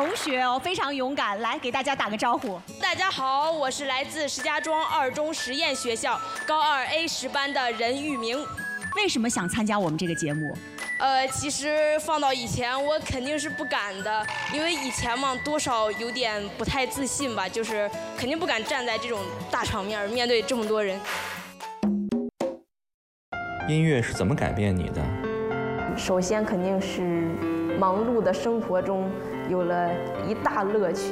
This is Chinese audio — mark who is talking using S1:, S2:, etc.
S1: 同学哦，非常勇敢，来给大家打个招呼。
S2: 大家好，我是来自石家庄二中实验学校高2 A10班的任玉明。
S1: 为什么想参加我们这个节目？
S2: 其实放到以前，我肯定是不敢的，因为以前嘛，多少有点不太自信吧，就是肯定不敢站在这种大场面面对这么多人。
S3: 音乐是怎么改变你的？
S4: 首先肯定是忙碌的生活中有了一大乐趣。